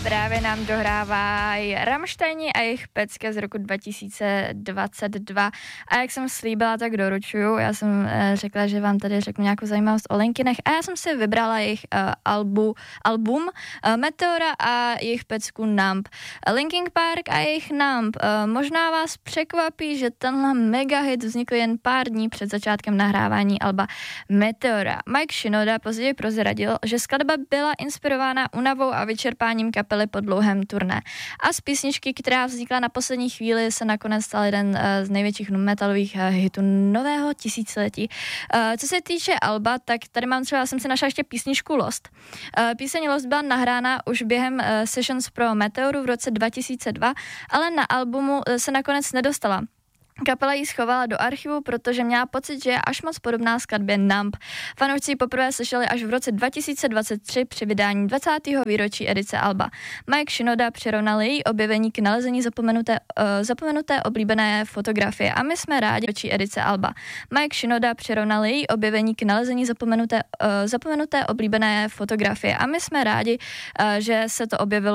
právě nám dohrávají Rammsteini a jejich pecka z roku 2022. A jak jsem slíbila, tak doručuju. Já jsem řekla, že vám tady řeknu nějakou zajímavost o Linkinech a já jsem si vybrala jejich album Meteora a jejich pecku Numb. Linkin Park a jejich Numb. Možná vás překvapí, že tenhle mega hit vznikl jen pár dní před začátkem nahrávání alba Meteora. Mike Shinoda později prozradil, že skladba byla inspirována únavou a vyčerpáním kapely po dlouhém turné. A z písničky, která vznikla na poslední chvíli, se nakonec stal jeden z největších metalových hitů nového tisíciletí. Co se týče alba, tak tady mám třeba, jsem si našla ještě písničku Lost. Píseň Lost byla nahrána už během sessions pro Meteoru v roce 2002, ale na albumu se nakonec nedostala. Kapela ji schovala do archivu, protože měla pocit, že je až moc podobná skladbě Numb. Fanoušci ji poprvé slyšeli až v roce 2023 při vydání 20. výročí edice alba. Mike Shinoda přirovnal její objevení k nalezení zapomenuté oblíbené fotografie a my jsme rádi edice alba. Mike Shinoda přirovnal její objevení k nalezení zapomenuté oblíbené fotografie a my jsme rádi, že se to objevilo